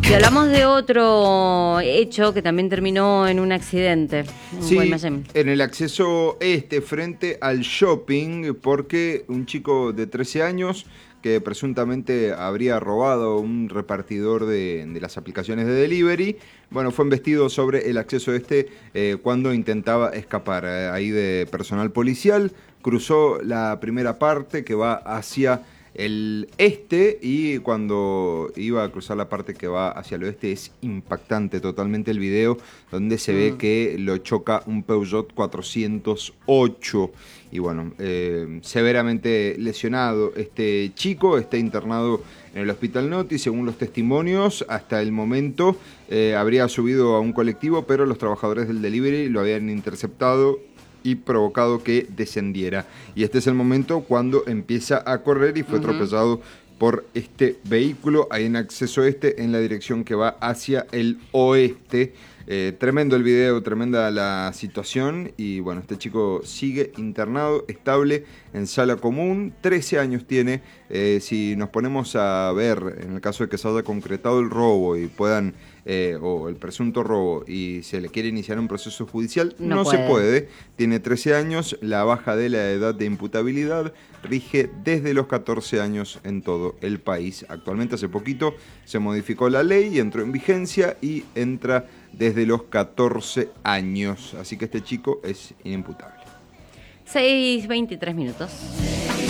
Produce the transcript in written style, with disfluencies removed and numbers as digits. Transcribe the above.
Y hablamos de otro hecho que también terminó en un accidente. Sí, en el acceso frente al shopping, porque un chico de 13 años que presuntamente habría robado un repartidor de las aplicaciones de delivery, bueno, fue embestido sobre el acceso cuando intentaba escapar ahí de personal policial. Cruzó la primera parte que va hacia el y cuando iba a cruzar la parte que va hacia el oeste es impactante totalmente el video donde se ve que lo choca un Peugeot 408 y bueno, severamente lesionado este chico, está internado en el Hospital Noti. Según los testimonios, hasta el momento habría subido a un colectivo, pero los trabajadores del delivery lo habían interceptado y provocado que descendiera. Y este es el momento cuando empieza a correr y fue atropellado por este vehículo ahí en acceso en la dirección que va hacia el oeste. Tremendo el video, tremenda la situación y bueno, este chico sigue internado, estable en sala común, 13 años tiene. Si nos ponemos a ver, en el caso de que se haya concretado el robo y puedan, o el presunto robo y se le quiere iniciar un proceso judicial, no se puede. Tiene 13 años, la baja de la edad de imputabilidad rige desde los 14 años en todo el país. Actualmente hace poquito se modificó la ley y entró en vigencia y entra desde los 14 años. Así que este chico es inimputable. 6:23 minutos.